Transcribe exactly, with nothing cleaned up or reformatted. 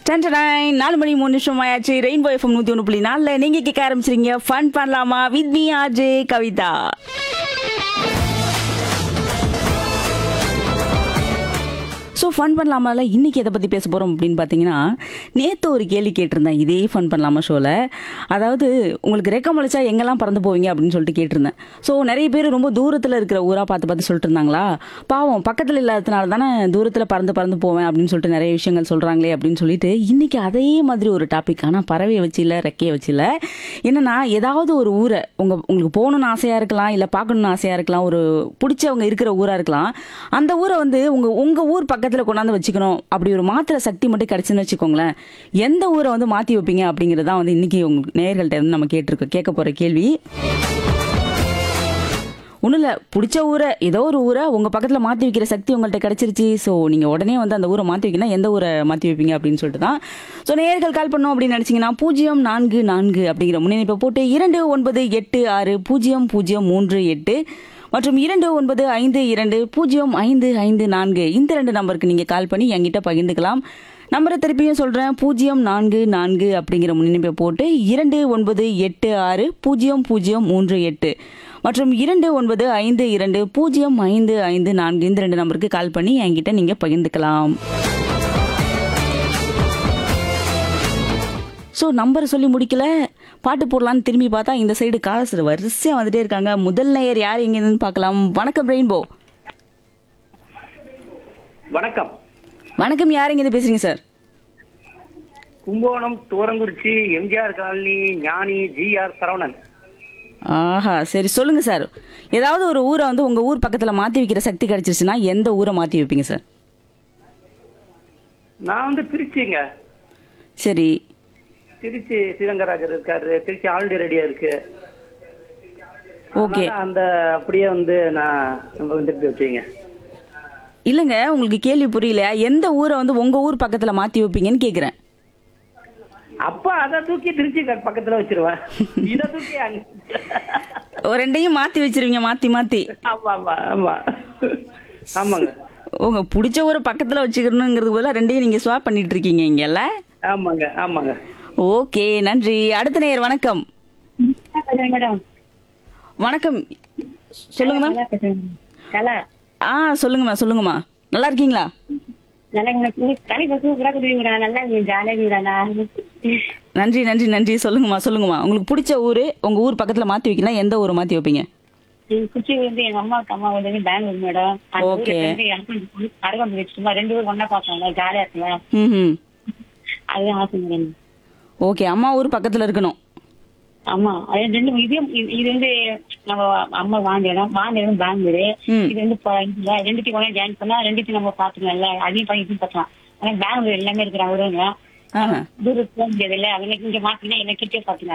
டென்டனைன் நாலு மணி மூணு நிமிஷம் ஆயாச்சு. ரெயின்போ எஃப்எம் நூற்றி ஒன்று புள்ளி நாலில் நீங்கள் கேட்க ஆரம்பிச்சிருங்க. ஃபன் பண்ணலாமா with me RJ Kavitha. So fun பண்ணலாமால இன்றைக்கி எதை பற்றி பேச போகிறோம் அப்படின்னு பார்த்தீங்கன்னா, நேற்று ஒரு கேள்வி கேட்டிருந்தேன் இதே ஃபன் பண்ணலாமா ஷோவில். அதாவது உங்களுக்கு ரெக்க முளைச்சா எங்கெல்லாம் பறந்து போவீங்க அப்படின்னு சொல்லிட்டு கேட்டிருந்தேன். ஸோ நிறைய பேர் ரொம்ப தூரத்தில் இருக்கிற ஊராக பார்த்து பார்த்து சொல்லிட்டு இருந்தாங்களா, பாவம் பக்கத்தில் இல்லாததுனால தானே தூரத்தில் பறந்து பறந்து போவேன் அப்படின்னு சொல்லிட்டு நிறைய விஷயங்கள் சொல்கிறாங்களே அப்படின்னு சொல்லிட்டு இன்றைக்கி அதே மாதிரி ஒரு டாபிக். ஆனால் பறவையை வச்சு இல்லை, ரெக்கையை வச்சு இல்லை. என்னென்னா ஏதாவது ஒரு ஊரை உங்கள் உங்களுக்கு போகணுன்னு ஆசையாக இருக்கலாம், இல்லை பார்க்கணுன்னு ஆசையாக இருக்கலாம், ஒரு பிடிச்சவங்க இருக்கிற ஊராக இருக்கலாம். அந்த ஊரை வந்து உங்கள் உங்கள் ஊர் பக்கத்தில் கொண்டாந்து வச்சுக்கணும், அப்படி ஒரு மாத்திர சக்தி மட்டும் கிடைச்சுன்னு வச்சுக்கோங்களேன், எந்த ஊரை வந்து மாற்றி வைப்பீங்க அப்படிங்கிறது தான் வந்து இன்னைக்கு உங்க நேயர்கள்ட்ட வந்து நம்ம கேட்டிருக்கோம் கேட்க போகிற கேள்வி. ஒன்றும் இல்லை, பிடிச்ச ஊரை ஏதோ ஒரு ஊரை உங்கள் பக்கத்தில் மாற்றி வைக்கிற சக்தி உங்கள்கிட்ட கிடச்சிருச்சு. ஸோ நீங்கள் உடனே வந்து அந்த ஊரை மாற்றி வைக்கணும், எந்த ஊரை மாற்றி வைப்பீங்க அப்படின்னு சொல்லிட்டு தான். ஸோ நேயர்கள் கால் பண்ணோம் அப்படின்னு நினச்சிங்கன்னா பூஜ்ஜியம் நான்கு நான்கு அப்படிங்கிற முன்னிணைப்பை போட்டு இரண்டு ஒன்பது எட்டு ஆறு பூஜ்ஜியம் பூஜ்ஜியம் மூன்று எட்டு மற்றும் இரண்டு ஒன்பது ஐந்து இரண்டு பூஜ்ஜியம் ஐந்து ஐந்து நான்கு இந்த ரெண்டு நம்பருக்கு நீங்கள் கால் பண்ணி என்கிட்ட பகிர்ந்துக்கலாம். நம்பரை திருப்பியும் சொல்கிறேன், பூஜ்ஜியம் நான்கு நான்கு அப்படிங்கிற முன்னிணைப்பை போட்டு இரண்டு ஒன்பது எட்டு ஆறு பூஜ்ஜியம் பூஜ்ஜியம் மூன்று எட்டு மற்றும் இரண்டு ஒன்பது ஐந்து இரண்டு பூஜ்ஜியம் ஐந்து ஐந்து நான்கு இந்த ரெண்டு நம்பருக்கு கால் பண்ணி என்கிட்ட நீங்கள் பகிர்ந்துக்கலாம். ஸோ நம்பர் சொல்லி முடிக்கல, பாட்டு போடலான்னு திரும்பி பார்த்தா இந்த சைடு காசு வரிசையாக வந்துட்டே இருக்காங்க. முதல் நேயர் யார் எங்கேருந்து பார்க்கலாம். வணக்கம் ரெயின்போ. வணக்கம். வணக்கம், யார் எங்கேருந்து பேசுறீங்க சார்? கும்பகோணம் தூரங்குறிச்சி எம்ஜிஆர் காலனி ஞானி ஜி ஆர் சரவணன். ஆஹா, சரி சொல்லுங்க சார். ஏதாவது ஒரு ஊரை வந்து உங்க ஊர் பக்கத்துல மாத்தி வைக்கிற சக்தி கிடைச்சிருச்சுன்னா எந்த ஊரை மாத்தி வைப்பீங்க சார்? நான் வந்து திருச்சிங்க. சரி, திருச்சி ஸ்ரீரங்கராஜர் இருக்காரு, திருச்சி ஆல்ரெடி ரெடியா இருக்கு. ஓகே. அந்த அப்படியே வந்து நான் நம்ம வந்து வச்சீங்க. இல்லைங்க, உங்களுக்கு கேள்வி புரியல. எந்த ஊரை வந்து உங்க ஊர் பக்கத்துல மாத்தி வைப்பீங்கன்னு கேக்குறேன். அப்ப அதை தூக்கி திருச்சி பக்கத்துல வச்சிருவேன், இதை தூக்கி அங்க. ஒரு ரெண்டையும் மாத்தி வச்சிருவீங்க, மாத்தி மாத்தி. ஆமா ஆமா ஆமா ஆமாங்க. உங்க பிடிச்ச ஊரை பக்கத்துல வச்சுக்கணுங்கிறது போல ரெண்டையும் நீங்க ஸ்வாப் பண்ணிட்டு இருக்கீங்க இங்கல்ல. ஆமாங்க ஆமாங்க. ஓகே, நன்றி. அடுத்த நேயர் வணக்கம். வணக்கம், சொல்லுங்க மேம். ஆ சொல்லுங்கம்மா சொல்லுங்கம்மா, நல்லா இருக்கீங்களா? நன்றி நன்றி நன்றி. சொல்லுங்கம்மா சொல்லுங்கம்மா, உங்களுக்கு பிடிச்ச ஊரு உங்க ஊர் பக்கத்துல மாத்தி வைக்கலாம், எந்த ஊரை மாத்தி வைப்பீங்க? குச்சி வந்து எங்க அம்மாவுக்கு அம்மா வந்து பெங்களூர் மேடம். ஓகே. அரகொண்டு வச்சுமா ரெண்டு பேரும் ஒன்னா பாப்பாங்க, ஜாலியா இருக்குங்க. ம், அதுதான் ஆசை மேடம். ஓகே, அம்மா ஊர் பக்கத்துல இருக்கணும். ஆமா, அது ரெண்டு இது இது வந்து நம்ம அம்மா வாங்க இடம் வாங்க இடம் பெங்களூரு. இது வந்து ரெண்டுத்தையும் ஒண்ணா ஜாயின் பண்ணா ரெண்டுத்தையும் நம்ம பாத்துக்கலாம்ல, அதையும் பண்ணி இதுவும் பார்க்கலாம். ஆனா பெங்களூர் எல்லாமே இருக்கிறாங்க, தூரத்துல போக முடியாது இல்ல, அவங்க இங்க மாத்தினா என்ன கிட்டே பாத்துக்கலாம்.